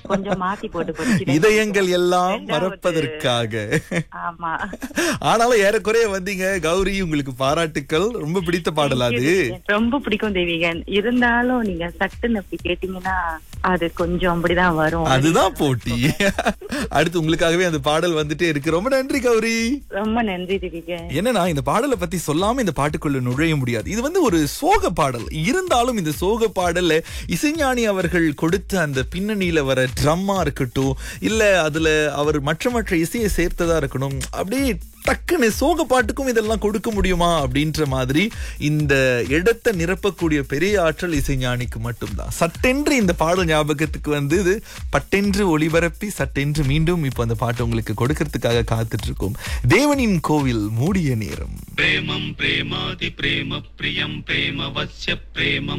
கொஞ்சம் மாத்தி போட்டு படிச்சுட்டேன். இதயங்கள் எல்லாம் ரெண்டாவது- மறப்பதற்காக. ஆமா. ஆனாலும் ஏறக்குறைய வந்தீங்க கௌரி, உங்களுக்கு பாராட்டுக்கள். ரொம்ப பிடித்த பாடல் அது. ரொம்ப பிடிக்கும் தேவிகன். இருந்தாலும் நீங்க சட்டுன்னு அப்படி கேட்டீங்கன்னா அது கொஞ்சம் அப்படிதான் வரும். அதுதான் போட்டி. அடுத்து உங்களுக்காகவே அந்த பாடல் வந்துட்டே இருக்கு. ரொம்ப நன்றி கௌரி. ரொம்ப நன்றி தேவிகன். என்னன்னா, இந்த பாடலை பத்தி சொல்லாம இந்த பாட்டுக்குள்ள நுழைய முடியாது. இது வந்து ஒரு சோக பாடல். இருந்தாலும் இந்த சோக பாடல்ல இசைஞானி அவர்கள் கொடுத்த அந்த பின்னணியில வர ட்ரம்மா இருக்கட்டும், இல்ல அதுல அவர் மற்ற இசையை சேர்த்ததா இருக்கணும், அப்படியே டக்குன்னு சோக பாட்டுக்கும் இதெல்லாம் கொடுக்க முடியுமா அப்படின்ற மாதிரி இந்த இடத்தை நிரப்பக்கூடிய பெரிய ஆற்றல் இசைஞானிக்கு மட்டும்தான். சட்டென்று இந்த பாடல் ஞாபகத்துக்கு வந்து இது பட்டென்று ஒளிபரப்பி சட்டென்று மீண்டும் இப்போ அந்த பாட்டு உங்களுக்கு கொடுக்கறதுக்காக காத்துட்டு இருக்கோம். தேவனின் கோவில் மூடிய நேரம். பிரேமம் பிரேமாதி பிரேம பிரியம் பிரேம வஸ்ய பிரேமம்